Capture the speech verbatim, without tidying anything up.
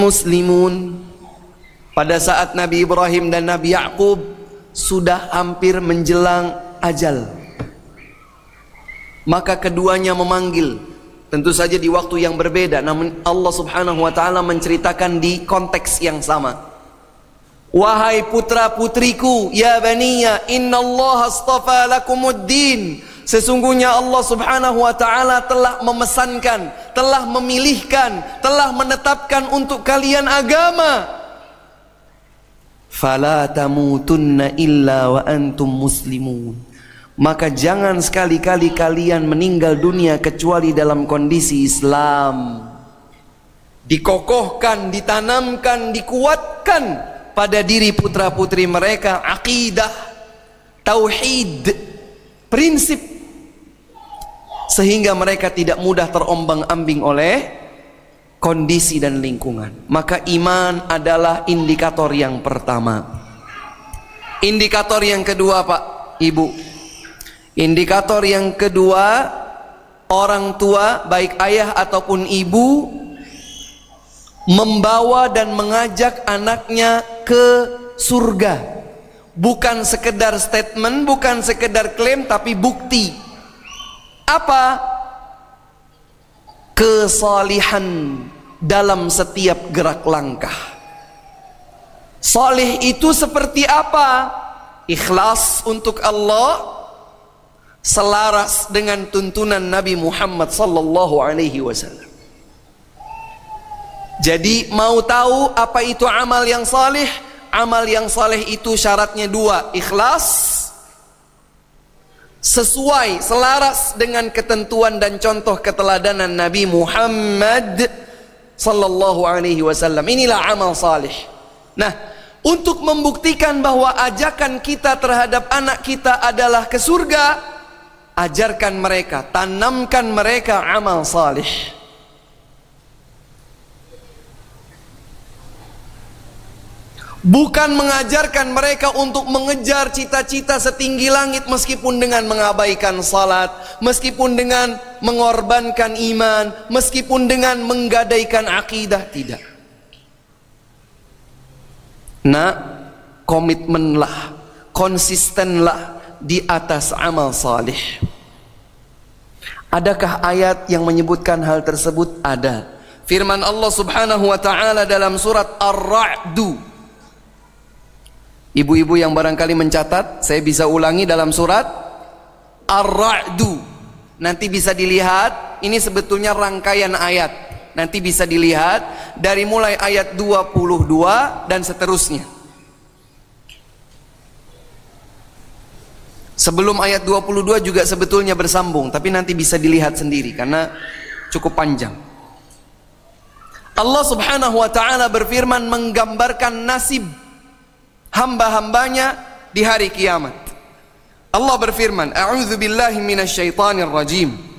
muslimun. Pada saat Nabi Ibrahim dan Nabi Yakub sudah hampir menjelang ajal, maka keduanya memanggil, tentu saja di waktu yang berbeda, namun Allah subhanahu wa ta'ala menceritakan di konteks yang sama. Wahai putra putriku, ya baniya, innallaha astafa lakumuddin, sesungguhnya Allah subhanahu wa ta'ala telah memesankan, telah memilihkan, telah menetapkan untuk kalian agama. Fala tamutunna illa wa antum muslimun, maka jangan sekali-kali kalian meninggal dunia kecuali dalam kondisi Islam. Dikokohkan, ditanamkan, dikuatkan pada diri putra putri mereka akidah, tauhid, prinsip, sehingga mereka tidak mudah terombang-ambing oleh kondisi dan lingkungan. Maka iman adalah indikator yang pertama. Indikator yang kedua, Pak, Ibu, indikator yang kedua, orang tua baik ayah ataupun ibu membawa dan mengajak anaknya ke surga. Bukan sekedar statement, bukan sekedar klaim, tapi bukti. Apa? Kesalihan dalam setiap gerak langkah. Salih itu seperti apa? Ikhlas untuk Allah, selaras dengan tuntunan Nabi Muhammad sallallahu alaihi wasallam. Jadi mau tahu apa itu amal yang salih? Amal yang salih itu syaratnya dua, ikhlas, sesuai, selaras dengan ketentuan dan contoh keteladanan Nabi Muhammad sallallahu alaihi wasallam. Inilah amal salih. Nah, untuk membuktikan bahwa ajakan kita terhadap anak kita adalah ke surga, ajarkan mereka, tanamkan mereka amal salih. Bukan mengajarkan mereka untuk mengejar cita-cita setinggi langit meskipun dengan mengabaikan salat, meskipun dengan mengorbankan iman, meskipun dengan menggadaikan akidah, tidak. Nah, komitmenlah, konsistenlah di atas amal salih. Adakah ayat yang menyebutkan hal tersebut? Ada. Firman Allah subhanahu wa ta'ala dalam surat Ar-Ra'du. Ibu-ibu yang barangkali mencatat, saya bisa ulangi dalam surat Ar-Ra'du. Nanti bisa dilihat, ini sebetulnya rangkaian ayat. Nanti bisa dilihat dari mulai ayat dua puluh dua dan seterusnya. Sebelum ayat dua puluh dua juga sebetulnya bersambung, tapi nanti bisa dilihat sendiri karena cukup panjang. Allah subhanahu wa ta'ala berfirman menggambarkan nasib hamba-hambanya di hari kiamat. Allah berfirman, a'udzu billahi minasyaitonir rajim.